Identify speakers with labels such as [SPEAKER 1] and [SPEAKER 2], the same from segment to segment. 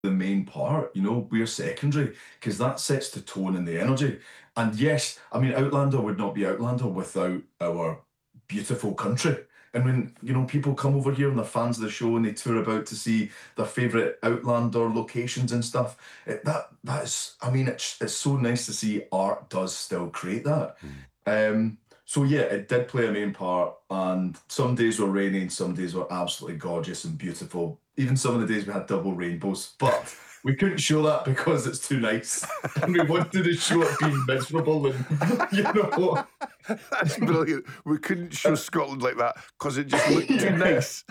[SPEAKER 1] the main part, we're secondary because that sets the tone and the energy. And yes, I mean, Outlander would not be Outlander without our beautiful country. And when, people come over here and they're fans of the show and they tour about to see their favourite Outlander locations and stuff, that's, I mean, it's so nice to see art does still create that. So yeah, it did play a main part, and some days were rainy and some days were absolutely gorgeous and beautiful. Even some of the days we had double rainbows, but we couldn't show that because it's too nice, and we wanted to show it being miserable, and
[SPEAKER 2] That's brilliant. We couldn't show Scotland like that because it just looked too nice.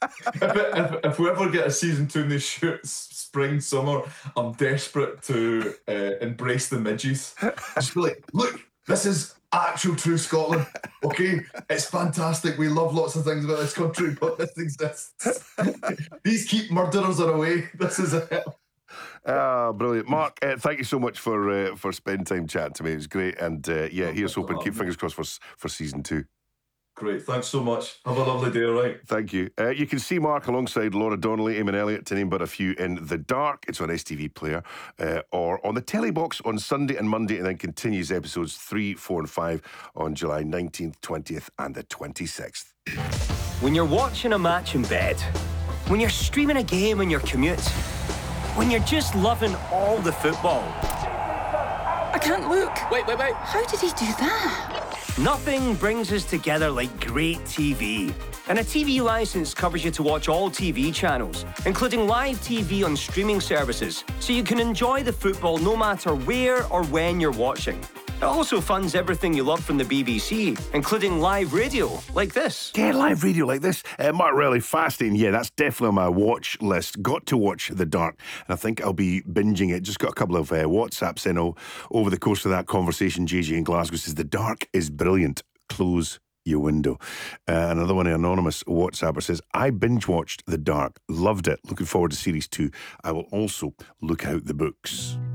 [SPEAKER 1] If we ever get a season 2 and they shoot spring, summer, I'm desperate to embrace the midges. Just be like, look, this is actual true Scotland. Okay, it's fantastic. We love lots of things about this country, but this exists. These keep murderers away. This is it.
[SPEAKER 2] Brilliant. Mark, thank you so much for spending time chatting to me. It was great. And here's hoping. Keep fingers crossed for season 2.
[SPEAKER 1] Great. Thanks so much. Have a lovely day, all right?
[SPEAKER 2] Thank you. You can see Mark alongside Laura Donnelly, Eamon Elliott, to name but a few, in The Dark. It's on STV Player or on the Telly Box on Sunday and Monday, and then continues episodes 3, 4 and 5 on July 19th, 20th and the 26th.
[SPEAKER 3] When you're watching a match in bed, when you're streaming a game on your commute, when you're just loving all the football.
[SPEAKER 4] I can't look.
[SPEAKER 3] Wait.
[SPEAKER 4] How did he do that?
[SPEAKER 3] Nothing brings us together like great TV. And a TV license covers you to watch all TV channels, including live TV on streaming services, so you can enjoy the football no matter where or when you're watching. It also funds everything you love from the BBC, including live radio like this.
[SPEAKER 2] Yeah, live radio like this. Mark Rowley, fasting. Yeah, that's definitely on my watch list. Got to watch The Dark, and I think I'll be binging it. Just got a couple of WhatsApps in over the course of that conversation. JJ in Glasgow says, The Dark is brilliant. Close your window. Another one, an anonymous WhatsApper, says, I binge-watched The Dark. Loved it. Looking forward to Series 2. I will also look out the books.